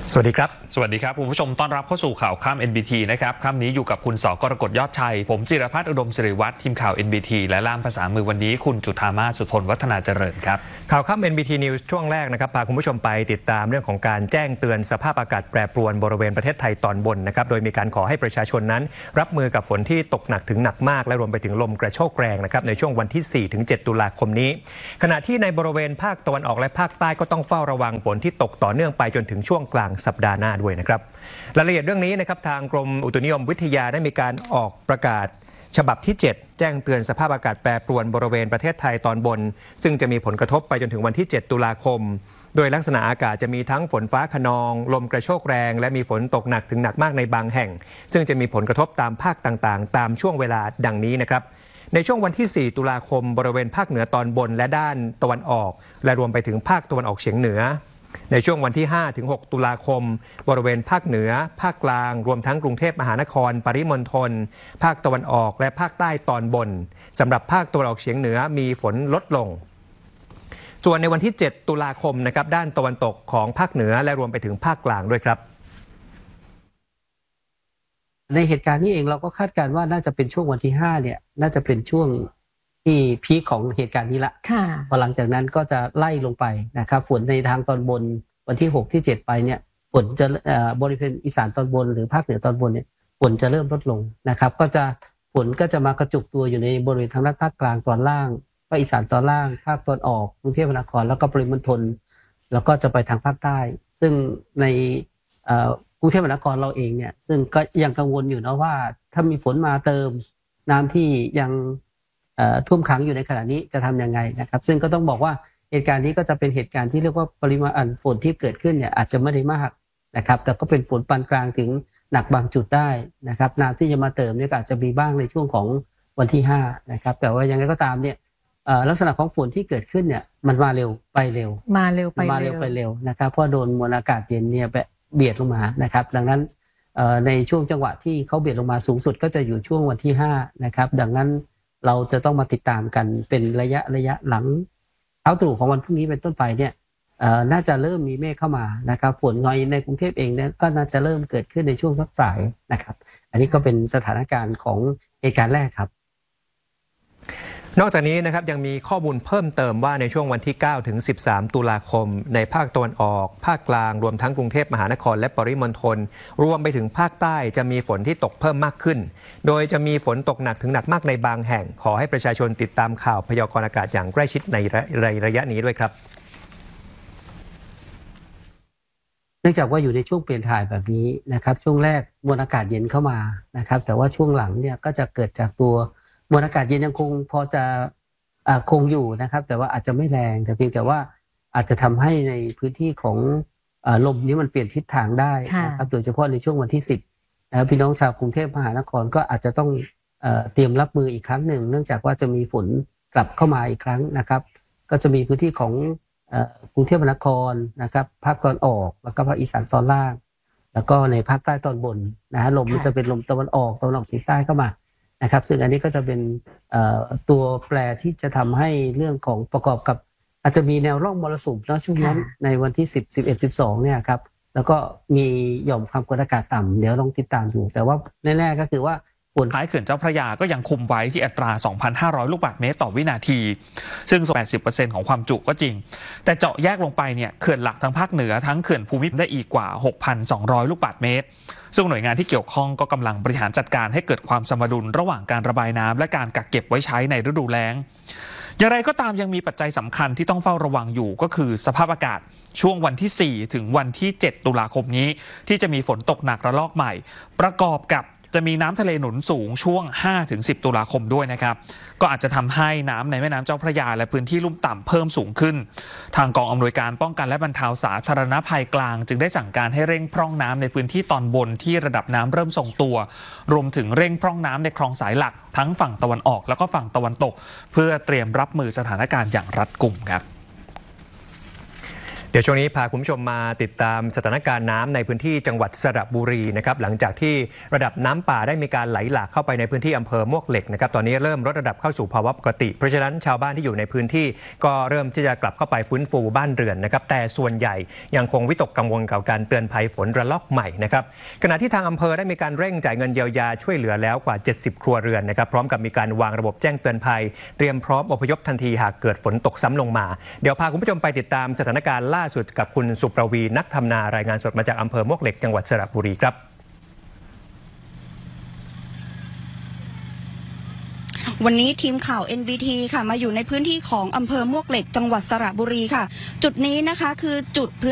สวัสดีครับคุณผู้ชมต้อนรับเข้าสู่ข่าวค่ำ NBT นะครับค่ำนี้อยู่กับคุณสกรกฎยอดชัยผมจิรพัฒน์อุดมศิริวัฒน์ทีมข่าว NBT และล่ามภาษามือวันนี้คุณจุฑามาสสุทนวัฒนาเจริญครับข่าวค่ำ NBT News ช่วงแรกนะครับพาคุณผู้ชมไปติดตามเรื่องของการแจ้งเตือนสภาพอากาศแปรปรวนบริเวณประเทศไทยตอนบนนะครับโดยมีการขอให้ประชาชนนั้นรับมือกับฝนที่ตกหนักถึงหนักมากและรวมไปถึงลมกระโชกแรงนะครับในช่วงวันที่ 4-7 ตุลาคมนี้ขณะที่ในบริเวณภาคตะวันออกและภาคใต้ก็ต้องเฝ้าระวังฝนที่ตกต่อเนื่องไปจนถึงช่วงกลางสัปดาห์หน้าด้วยนะครับรายละเอียดเรื่องนี้นะครับทางกรมอุตุนิยมวิทยาได้มีการออกประกาศฉบับที่ 7 แจ้งเตือนสภาพอากาศแปรปรวนบริเวณประเทศไทยตอนบนซึ่งจะมีผลกระทบไปจนถึงวันที่ 7 ตุลาคมโดยลักษณะอากาศจะมีทั้งฝนฟ้าคะนองลมกระโชกแรงและมีฝนตกหนักถึงหนักมากในบางแห่งซึ่งจะมีผลกระทบตามภาคต่างๆตามช่วงเวลาดังนี้นะครับในช่วงวันที่ 4 ตุลาคมบริเวณภาคเหนือตอนบนและด้านตะวันออกและรวมไปถึงภาคตะวันออกเฉียงเหนือในช่วงวันที่ 5-6 ตุลาคมบริเวณภาคเหนือภาคกลางรวมทั้งกรุงเทพมหานครปริมณฑลภาคตะวันออกและภาคใต้ตอนบนสำหรับภาคตะวันออกเฉียงเหนือมีฝนลดลงส่วนในวันที่ 7 ตุลาคมนะครับด้านตะวันตกของภาคเหนือและรวมไปถึงภาคกลางด้วยครับในเหตุการณ์นี้เองเราก็คาดการณ์ว่าน่าจะเป็นช่วงวันที่5เนี่ยน่าจะเป็นช่วงที่พีคของเหตุการณ์นี้ละพอหลังจากนั้นก็จะไล่ลงไปนะครับฝนในทางตอนบนวันที่6ที่7ไปเนี่ยฝนจะบริเวณอีสานตอนบนหรือภาคเหนือตอนบนเนี่ยฝนจะเริ่มลดลงนะครับก็จะฝนก็จะมากระจุกตัวอยู่ในบริเวณทางด้านภาคกลางตอนล่างภาคอีสานตอนล่างภาคตอนออกกรุงเทพมหานครแล้วก็ปริมณฑลแล้วก็จะไปทางภาคใต้ซึ่งในกรุงเทพมหานครเราเองเนี่ยซึ่งก็ยังกังวลอยู่นะว่าถ้ามีฝนมาเติมน้ำที่ยังท่วมขังอยู่ในขณะนี้จะทำยังไงนะครับซึ่งก็ต้องบอกว่าเหตุการณ์นี้ก็จะเป็นเหตุการณ์ที่เรียกว่าปริมาณฝนที่เกิดขึ้นเนี่ยอาจจะไม่ได้มากนะครับแต่ก็เป็นฝนปานกลางถึงหนักบางจุดได้นะครับน้ำที่จะมาเติมเนี่ยอาจจะมีบ้างในช่วงของวันที่5นะครับแต่ว่ายังไงก็ตามเนี่ยลักษณะของฝนที่เกิดขึ้นเนี่ยมันมาเร็วไปเร็วนะครับเพราะโดนมวลอากาศเย็นเนี่ยเบียดลงมานะครับดังนั้นในช่วงจังหวะที่เขาเบียดลงมาสูงสุดก็จะอยู่ช่วงวันที่5นะครับดังนั้นเราจะต้องมาติดตามกันเป็นระยะหลังเช้าตรู่ของวันพรุ่งนี้เป็นต้นไปเนี่ยน่าจะเริ่มมีเมฆเข้ามานะครับฝนในกรุงเทพเองเนี่ยก็น่าจะเริ่มเกิดขึ้นในช่วงสักสายนะครับอันนี้ก็เป็นสถานการณ์ของเหตุการณ์แรกครับนอกจากนี้นะครับยังมีข้อมูลเพิ่มเติมว่าในช่วงวันที่ 9-13 ตุลาคมในภาคตะวันออกภาคกลางรวมทั้งกรุงเทพมหานครและปริมณฑลรวมไปถึงภาคใต้จะมีฝนที่ตกเพิ่มมากขึ้นโดยจะมีฝนตกหนักถึงหนักมากในบางแห่งขอให้ประชาชนติดตามข่าวพยากรณ์อากาศอย่างใกล้ชิดในระยะนี้ด้วยครับเนื่องจากว่าอยู่ในช่วงเปลี่ยนถ่ายแบบนี้นะครับช่วงแรกมวลอากาศเย็นเข้ามานะครับแต่ว่าช่วงหลังเนี่ยก็จะเกิดจากตัวมวลอากาศเย็นยังคงพอจะคงอยู่นะครับแต่ว่าอาจจะไม่แรงแต่เพียงแต่ว่าอาจจะทำให้ในพื้นที่ของลมนี้มันเปลี่ยนทิศทางได้นะครับโดยเฉพาะในช่วงวันที่10นะครับพี่น้องชาวกรุงเทพมหานครก็อาจจะต้องเตรียมรับมืออีกครั้งหนึ่งเนื่องจากว่าจะมีฝนกลับเข้ามาอีกครั้งนะครับก็จะมีพื้นที่ของกรุงเทพมหานครนะครับภาคตอนออกแล้วก็ภาคอีสานตอนล่างแล้วก็ในภาคใต้ตอนบนนะฮะลมมันจะเป็นลมตะวันออกเฉียงใต้เข้ามานะครับซึ่งอันนี้ก็จะเป็นตัวแปรที่จะทำให้เรื่องของประกอบกับอาจจะมีแนวร่องมรสุมนะช่วงนั้นในวันที่10 11 12เนี่ยครับแล้วก็มีหย่อมความกดอากาศต่ำเดี๋ยวลองติดตามดูแต่ว่าแน่ๆก็คือว่าฝนท้ายเขื่อนเจ้าพระยาก็ยังคุมไว้ที่อัตรา 2,500 ลูกบาศก์เมตรต่อวินาทีซึ่ง 80% ของความจุก็จริงแต่เจาะแยกลงไปเนี่ยเขื่อนหลักทางภาคเหนือทั้งเขื่อนภูมิพลได้อีกกว่า 6,200 ลูกบาศก์เมตรซึ่งหน่วยงานที่เกี่ยวข้องก็กำลังบริหารจัดการให้เกิดความสมดุลระหว่างการระบายน้ำและการกักเก็บไว้ใช้ในฤดูแล้งอย่างไรก็ตามยังมีปัจจัยสำคัญที่ต้องเฝ้าระวังอยู่ก็คือสภาพอากาศช่วงวันที่4ถึงวันที่7ตุลาคมนี้ที่จะมีฝนตกหนักระลอกใหม่ประกอบกับจะมีน้ำทะเลหนุนสูงช่วง 5-10 ตุลาคมด้วยนะครับก็อาจจะทำให้น้ำในแม่น้ำเจ้าพระยาและพื้นที่ลุ่มต่ำเพิ่มสูงขึ้นทางกองอำนวยการป้องกันและบรรเทาสาธารณภัยกลางจึงได้สั่งการให้เร่งพร่องน้ำในพื้นที่ตอนบนที่ระดับน้ำเริ่มทรงตัวรวมถึงเร่งพร่องน้ำในคลองสายหลักทั้งฝั่งตะวันออกแล้วก็ฝั่งตะวันตกเพื่อเตรียมรับมือสถานการณ์อย่างรัดกุมครับเดี๋ยวช่วงนี้พาคุณผู้ชมมาติดตามสถานการณ์น้ำในพื้นที่จังหวัดสระบุรีนะครับหลังจากที่ระดับน้ำป่าได้มีการไหลหลากเข้าไปในพื้นที่อำเภอมวกเหล็กนะครับตอนนี้เริ่มลดระดับเข้าสู่ภาวะปกติเพราะฉะนั้นชาวบ้านที่อยู่ในพื้นที่ก็เริ่มที่จะกลับเข้าไปฟื้นฟูบ้านเรือนนะครับแต่ส่วนใหญ่ยังคงวิตกกังวลกับการเตือนภัยฝนระลอกใหม่นะครับขณะที่ทางอำเภอได้มีการเร่งจ่ายเงินเยียวยาช่วยเหลือแล้วกว่า70ครัวเรือนนะครับพร้อมกับมีการวางระบบแจ้งเตือนภัยเตรียมพร้อมอพยพทันทีหากเกิดฝนตกซ้ำลงมาเดี๋ยวพาคุณผู้ชมไปติดตามสถานการณ์ล่าสุดกับคุณสุประวีนักทำนารายงานสดมาจากอำเภอมวกเหล็กจังหวัดสระบุรีครับวันนี้ทีมข่าว NBT ค่ะมาอยู่ในพื้นที่ของอำเภอมวกเหล็กจังหวัดสระบุรีค่ะจุดนี้นะคะคือจุดพื้น